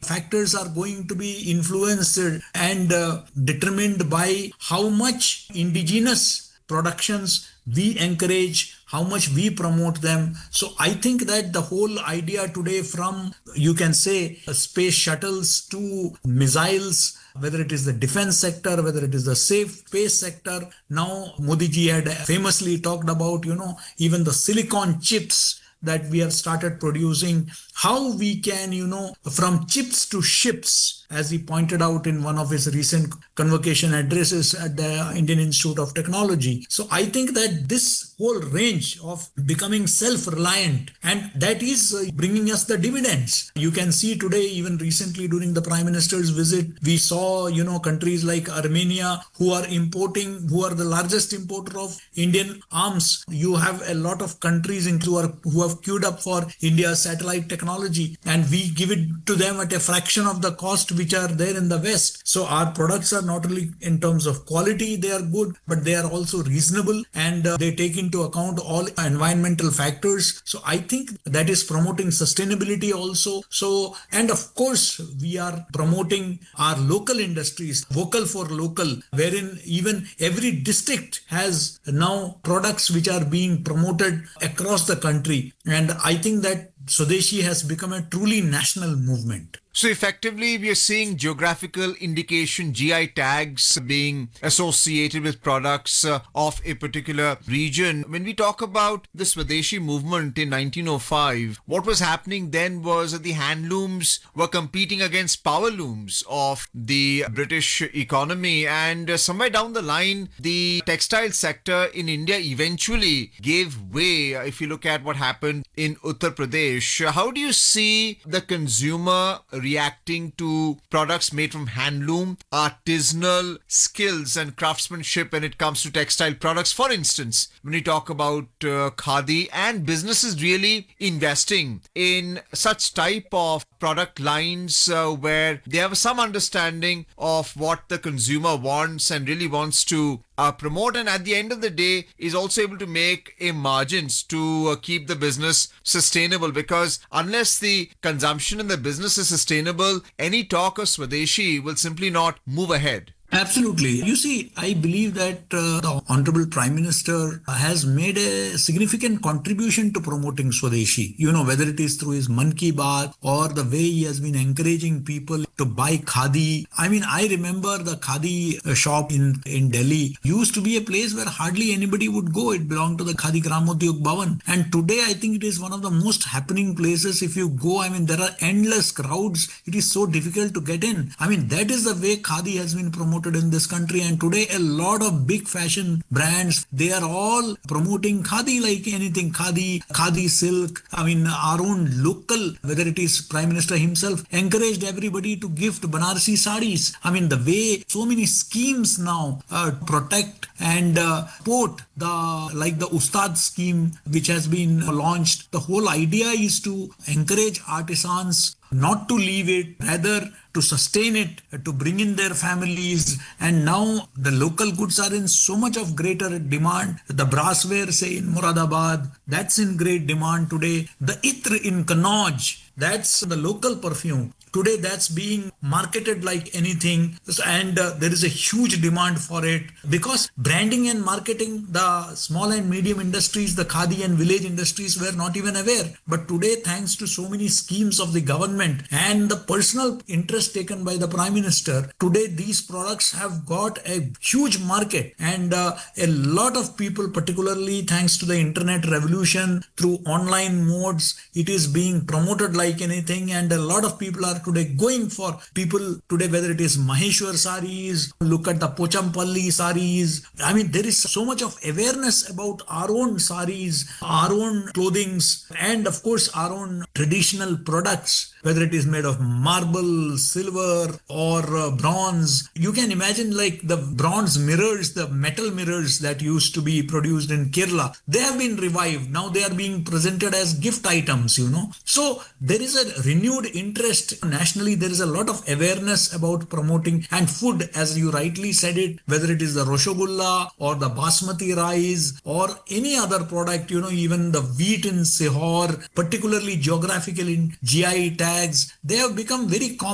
factors are going to be influenced and determined by how much indigenous productions we encourage, how much we promote them. So I think that the whole idea today, from you can say space shuttles to missiles, whether it is the defense sector, whether it is the safe space sector. Now Modi ji had famously talked about, even the silicon chips that we have started producing, how we can, from chips to ships, as he pointed out in one of his recent convocation addresses at the Indian Institute of Technology. So I think that this whole range of becoming self-reliant, and that is bringing us the dividends. You can see today, even recently during the Prime Minister's visit, we saw, countries like Armenia who are the largest importer of Indian arms. You have a lot of countries who have queued up for India's satellite technology, and we give it to them at a fraction of the cost which are there in the West. So our products are not only in terms of quality, they are good, but they are also reasonable, and they take into account all environmental factors. So I think that is promoting sustainability also. So, and of course, we are promoting our local industries, vocal for local, wherein even every district has now products which are being promoted across the country. And I think that Swadeshi has become a truly national movement. So effectively, we are seeing geographical indication, GI tags being associated with products of a particular region. When we talk about the Swadeshi movement in 1905, what was happening then was that the handlooms were competing against power looms of the British economy. And somewhere down the line, the textile sector in India eventually gave way. If you look at what happened in Uttar Pradesh, how do you see the consumer reacting to products made from handloom, artisanal skills and craftsmanship when it comes to textile products? For instance, when we talk about khadi, and businesses really investing in such type of product lines where they have some understanding of what the consumer wants and really wants to promote, and at the end of the day is also able to make a margins to keep the business sustainable, because unless the consumption in the business is sustainable, any talk of Swadeshi will simply not move ahead. Absolutely. You see, I believe that the Honorable Prime Minister has made a significant contribution to promoting Swadeshi. Whether it is through his Mann Ki Baat or the way he has been encouraging people to buy khadi. I mean, I remember the khadi shop in Delhi used to be a place where hardly anybody would go. It belonged to the Khadi Gramodyog Bhavan. And today, I think it is one of the most happening places. If you go, I mean, there are endless crowds. It is so difficult to get in. I mean, that is the way khadi has been promoted in this country. And today a lot of big fashion brands, they are all promoting khadi like anything. Khadi silk. I mean, our own local, whether it is Prime Minister himself, encouraged everybody to gift Banarasi sarees. I mean, the way so many schemes now protect and support like the Ustad scheme which has been launched. The whole idea is to encourage artisans not to leave it, rather to sustain it, to bring in their families. And now the local goods are in so much of greater demand. The brassware, say in Moradabad, that's in great demand today. The Itr in Kannauj, that's the local perfume. Today that's being marketed like anything, and there is a huge demand for it, because branding and marketing, the small and medium industries, the khadi and village industries were not even aware. But today, thanks to so many schemes of the government and the personal interest taken by the Prime Minister, today these products have got a huge market, and a lot of people, particularly thanks to the internet revolution, through online modes, it is being promoted like anything, and a lot of people are today going for people today, whether it is Maheshwar sarees, look at the Pochampalli sarees. I mean, there is so much of awareness about our own sarees, our own clothings, and of course our own traditional products, whether it is made of marble, silver or bronze. You can imagine like the bronze mirrors, the metal mirrors that used to be produced in Kerala. They have been revived. Now they are being presented as gift items, So there is a renewed interest. Nationally, there is a lot of awareness about promoting, and food, as you rightly said it, whether it is the Roshogulla or the Basmati rice or any other product, even the wheat in Sihor, particularly geographical in GI tags, they have become very common.